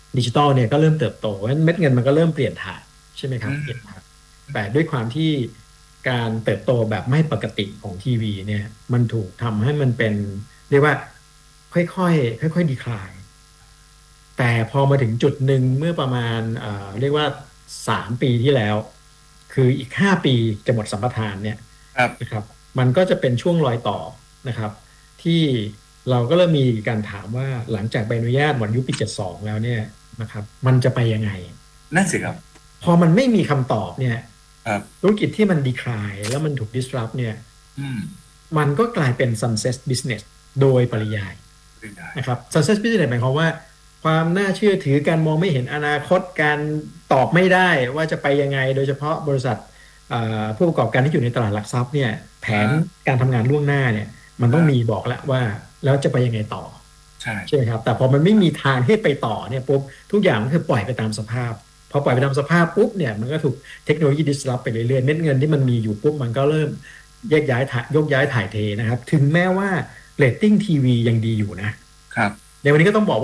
ดิจิตอลเนี่ยก็เริ่มเติบโตเพราะฉะนั้นเม็ดเงินมันก็เริ่มเปลี่ยนถ่ายใช่ไหมครัอืบเปลี่ยนมถ่ายแต่ด้วยความที่การเติบโตแบบไม่ปกติของทีวีเนี่ยมันถูกทำให้มันเป็นเรียกว่าค่อยๆค่อยๆดีคลายแต่พอมาถึงจุดหนึ่งเมื่อประมาณเรียกว่า3 ปีที่แล้วคืออีก5 ปีจะหมดสัมปทานเนี่ยครับนะครับมันก็จะเป็นช่วงรอยต่อนะครับที่เราก็เริ่มมีการถามว่าหลังจากใบอนุญาตหมดอายุปี72แล้วเนี่ยนะครับมันจะไปยังไงนั่นสิครับพอมันไม่มีคำตอบเนี่ยครับธุรกิจที่มันดีคลายแล้วมันถูก disrupt เนี่ยอืมมันก็กลายเป็น sunset business โดยปริยายเป็นได้นะครับ sunset business หมายความว่าความน่าเชื่อถือการมองไม่เห็นอนาคตการตอบไม่ได้ว่าจะไปยังไงโดยเฉพาะบริษัทผู้ประกอบการที่อยู่ในตลาดหลักทรัพย์เนี่ยแผนการทำงานล่วงหน้าเนี่ยมันต้องมีบอกแล้วว่าแล้วจะไปยังไงต่อใช่ใช่ไหมครับแต่พอมันไม่มีทางให้ไปต่อเนี่ยปุ๊บทุกอย่างมันคือปล่อยไปตามสภาพพอปล่อยไปตามสภาพปุ๊บเนี่ยมันก็ถูกเทคโนโลยี disrupt ไปเรื่อยๆเม็ดเงินที่มันมีอยู่ปุ๊บมันก็เริ่มแยกย้ายถ่ายยกย้ายถ่ายเทนะครับถึงแม้ว่าเรตติ้งทีวียังดีอยู่นะครับในวันนี้ก็ต้องบอก